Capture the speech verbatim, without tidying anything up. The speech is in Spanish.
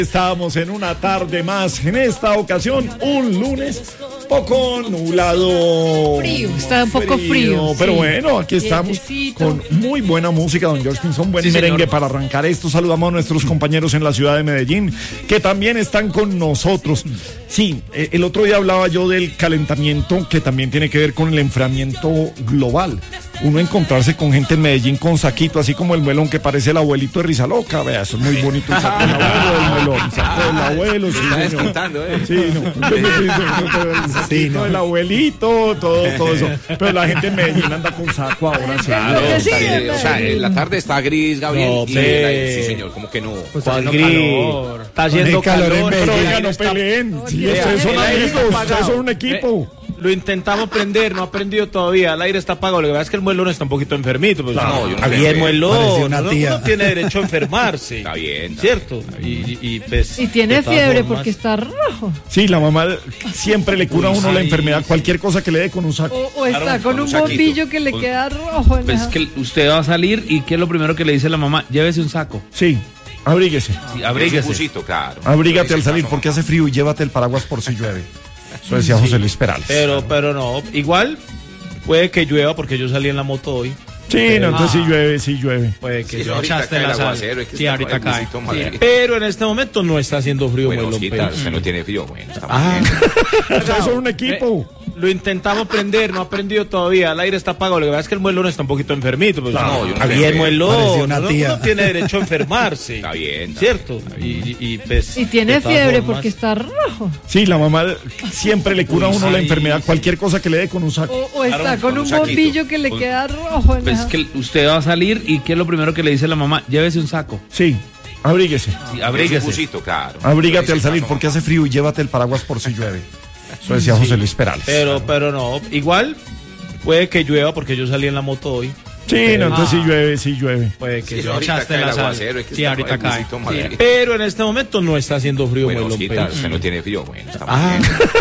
Estábamos en una tarde más, en esta ocasión un lunes poco nublado. Frío, está un poco frío. frío pero sí. bueno, aquí estamos Quietecito. con muy buena música, don George Pinzón, buen Sí, merengue señor. para arrancar esto. Saludamos a nuestros compañeros en la ciudad de Medellín, que también están con nosotros. Sí, eh, el otro día hablaba yo del calentamiento, que también tiene que ver con el enfriamiento global. Uno encontrarse con gente en Medellín con saquito, así como el melón que parece el abuelito de Rizaloca, vea, eso es muy bonito, el saco del abuelo del melón, saco del abuelo, sí, Está señor. descontando, ¿eh? Sí, no, el saquito del abuelito, todo, todo eso, pero la gente en Medellín anda con saco ahora, sí. Claro, Está sí, bien, o sea, en la tarde está gris, Gabriel. No, y pe- la- sí, señor, como que no. Pues Pues está haciendo gris. calor. Está haciendo calor en calor, Medellín. pero Pero el oiga, aire no está- peleen, si Vea, ustedes son el aire está amigos, ustedes apagado. son un equipo. Lo intentamos prender, no ha prendido todavía. El aire está apagado. Lo que pasa es que el muelón está un poquito enfermito. Pues, No, yo no aquí sé. el muelón. Parece una Uno, tía. uno tiene derecho a enfermarse. Está bien, está ¿Cierto? Y, y, y, pues, Y tiene de todas fiebre formas- porque está rojo. Sí, la mamá siempre le cura a uno Uy, la sí, enfermedad, sí. cualquier cosa que le dé con un saco. O, o está Claro, con con un un saquito. bombillo que le Con- queda rojo. En Pues la- es que usted va a salir y ¿qué es lo primero que le dice la mamá? Llévese un saco. Sí, abríguese. Sí, Abrígate. abríguese. Busito, claro. Abrígate al Dice, salir paso, porque hace frío y llévate el paraguas por si llueve. Eso decía José Luis Perales. Pero, pero no. Igual puede que llueva porque yo salí en la moto hoy. Sí, no, entonces sí llueve, sí llueve. Puede que Sí, yo ahorita echaste cae la el sal. aguacero, es que Sí, está ahorita el cae. busito, Sí, madre. pero en este momento no está haciendo frío, Bueno, muelón, Osita, pero- usted no tiene frío, bueno, está muy Ah. bien. Ustedes son un equipo. Lo intentamos prender, no ha prendido todavía. El aire está apagado. Lo que pasa es que el muelón está un poquito enfermito. Pues, No, yo no aquí sé. el muelón. Parece una Uno, tía. uno tiene derecho a enfermarse. Está bien, está ¿Cierto? Y, y, y, pues, Y tiene de todas fiebre formas- porque está rojo. Sí, la mamá siempre le cura a Uy, uno la sí, enfermedad, sí. cualquier cosa que le dé con un saco. O, o está Claro, con con un un saquito. bombillo que le Con- queda rojo. En Pues la- es que usted va a salir y ¿qué es lo primero que le dice la mamá? Llévese un saco. Sí, abríguese. Sí, Abrígate. abríguese. Busito, claro. Abrígate Dice, al salir paso, porque hace frío y llévate el paraguas por si llueve. Eso decía José Luis Perales. Pero, pero no. Igual puede que llueva porque yo salí en la moto hoy. Sí, no, entonces sí llueve, sí llueve. Puede que Sí, yo ahorita echaste cae el la sal. aguacero, es que Sí, está ahorita el cae. busito, Sí, madre. pero en este momento no está haciendo frío, Bueno, muelón, Osita, pero- usted no tiene frío, bueno, está muy Ah. bien.